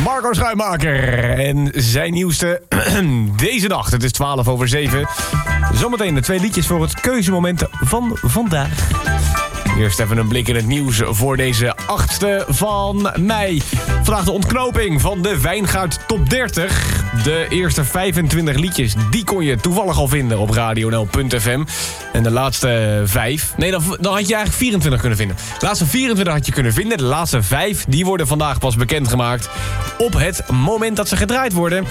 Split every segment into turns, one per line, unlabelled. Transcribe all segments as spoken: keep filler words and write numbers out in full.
Marco Schuimaker en zijn nieuwste deze nacht. Het is twaalf over zeven. Zometeen de twee liedjes voor het keuzemoment van vandaag. Eerst even een blik in het nieuws voor deze achtste van mei. Vandaag de ontknoping van de Wijngaard Top dertig. De eerste vijfentwintig liedjes, die kon je toevallig al vinden op radio n l punt f m. En de laatste vijf... Nee, dan, dan had je eigenlijk vierentwintig kunnen vinden. De laatste vierentwintig had je kunnen vinden. De laatste vijf, die worden vandaag pas bekendgemaakt op het moment dat ze gedraaid worden.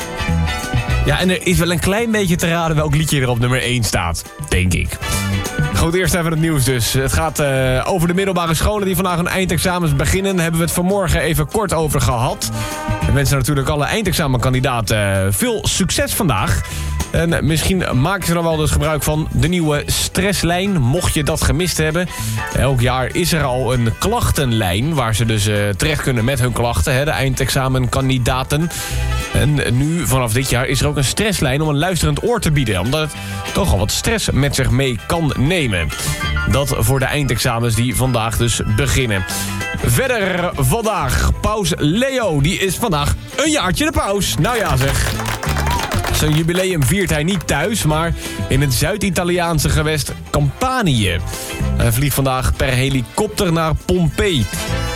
Ja, en er is wel een klein beetje te raden welk liedje er op nummer één staat. Denk ik. Goed, eerst even het nieuws dus. Het gaat uh, over de middelbare scholen die vandaag hun eindexamens beginnen. Hebben we het vanmorgen even kort over gehad. We wensen natuurlijk alle eindexamenkandidaten uh, veel succes vandaag. En misschien maken ze dan wel dus gebruik van de nieuwe stresslijn, mocht je dat gemist hebben. Elk jaar is er al een klachtenlijn waar ze dus uh, terecht kunnen met hun klachten, hè, de eindexamenkandidaten. En nu, vanaf dit jaar, is er ook een stresslijn om een luisterend oor te bieden, omdat het toch al wat stress met zich mee kan nemen. Dat voor de eindexamens die vandaag dus beginnen. Verder vandaag, paus Leo, die is vandaag een jaartje de paus. Nou ja zeg. Zijn jubileum viert hij niet thuis, maar in het Zuid-Italiaanse gewest Campanië. Hij vliegt vandaag per helikopter naar Pompeii.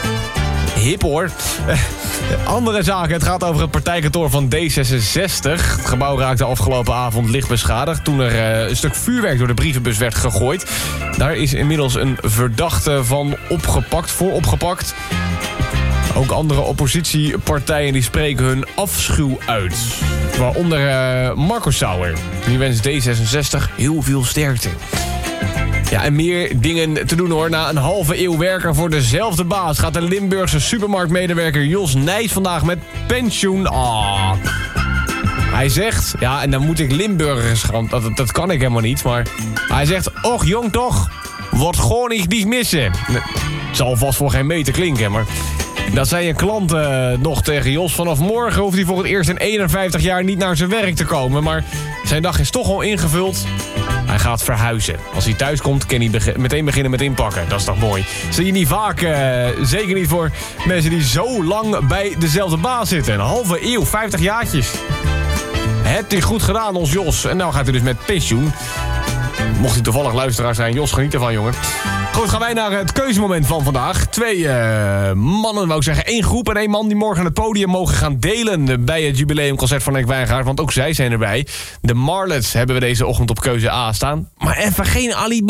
Hip hoor. Andere zaken, het gaat over het partijkantoor van D zesenzestig. Het gebouw raakte afgelopen avond licht beschadigd toen er uh, een stuk vuurwerk door de brievenbus werd gegooid. Daar is inmiddels een verdachte van opgepakt, voor opgepakt. Ook andere oppositiepartijen die spreken hun afschuw uit. Waaronder uh, Marco Sauer. Die wenst D zesenzestig heel veel sterkte. Ja, en meer dingen te doen hoor. Na een halve eeuw werken voor dezelfde baas gaat de Limburgse supermarktmedewerker Jos Nijs vandaag met pensioen. Ah. Hij zegt, ja, en dan moet ik Limburgers gaan, dat, dat kan ik helemaal niet, maar hij zegt, och jong toch, wat gewoon ik niet missen. Het zal vast voor geen meter klinken, maar dat zei een klant uh, nog tegen Jos. Vanaf morgen hoeft hij voor het eerst in eenenvijftig jaar niet naar zijn werk te komen. Maar zijn dag is toch al ingevuld. Hij gaat verhuizen. Als hij thuis komt, kan hij beg- meteen beginnen met inpakken. Dat is toch mooi. Zie je niet vaak, uh, zeker niet voor mensen die zo lang bij dezelfde baas zitten. Een halve eeuw, vijftig jaartjes. Het is goed gedaan, ons Jos. En nou gaat hij dus met pensioen. Mocht hij toevallig luisteraar zijn, Jos, geniet ervan, jongen. Goed, gaan wij naar het keuzemoment van vandaag. Twee uh, mannen, wou ik zeggen, één groep en één man die morgen het podium mogen gaan delen bij het jubileumconcert van Henk Wijngaard, want ook zij zijn erbij. De Marlets hebben we deze ochtend op keuze A staan. Maar even geen Ali